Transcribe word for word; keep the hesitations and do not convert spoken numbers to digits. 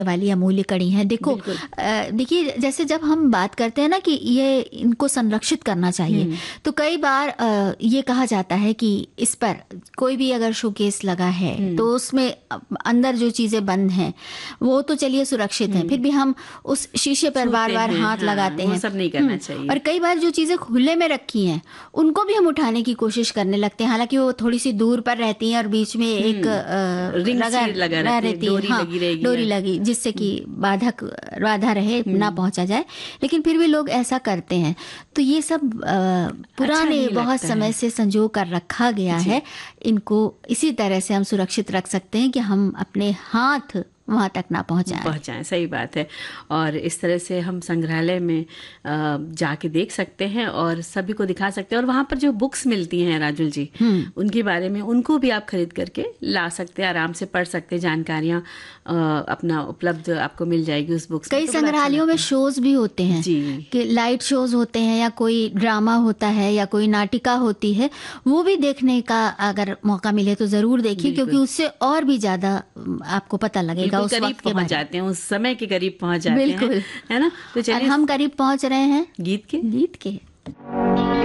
वाली अमूल्य कड़ी है। देखो अ, देखिए जैसे जब हम बात करते हैं ना कि ये इनको संरक्षित करना चाहिए, तो कई बार अ, ये कहा जाता है कि इस पर कोई भी अगर शोकेस लगा है तो उसमें अ, अंदर जो चीज़ें बंद हैं वो तो चलिए सुरक्षित हैं, फिर भी हम उस शीशे पर बार बार हाथ हाँ, लगाते वो हैं। सब नहीं करना चाहिए। और कई बार जो चीज़ें खुले में रखी हैं उनको भी हम उठाने की कोशिश करने लगते हैं, हालांकि वो थोड़ी सी दूर पर रहती हैं और बीच में एक अ, रिंग लगा सी लगा रह रहती है, रहती है, डोरी हाँ, लगी रहेगी डोरी या- लगी, जिससे कि बाधक बाधा रहे, ना पहुंचा जाए, लेकिन फिर भी लोग ऐसा करते हैं। तो ये सब अ, पुराने नहीं बहुत लगता समय है। से संजो कर रखा गया है। इनको इसी तरह से हम सुरक्षित रख सकते हैं कि हम अपने हाथ वहां तक ना पहुंचाएं। पहुंचाएं, सही बात है। और इस तरह से हम संग्रहालय में अ, जाके देख सकते हैं और सभी को दिखा सकते हैं। और वहाँ पर जो बुक्स मिलती हैं राजुल जी, उनके बारे में उनको भी आप खरीद करके ला सकते हैं, आराम से पढ़ सकते हैं, जानकारियाँ अ, अपना उपलब्ध आपको मिल जाएगी उस बुक्स में। कई तो बड़ा अच्छा संग्रहालयों में लगता है। शोज भी होते हैं जी। कि लाइट शोज होते हैं या कोई ड्रामा होता है या कोई नाटिका होती है, वो भी देखने का अगर मौका मिले तो जरूर देखिए, क्योंकि उससे और भी ज्यादा अम, आपको पता लगेगा बिल्कुल उस करीब वक्त के पहुंच बारे जाते हैं, उस समय के करीब पहुंच में। जाते हैं, बिल्कुल। है ना। तो और चलिए हम करीब पहुंच रहे हैं गीत के गीत के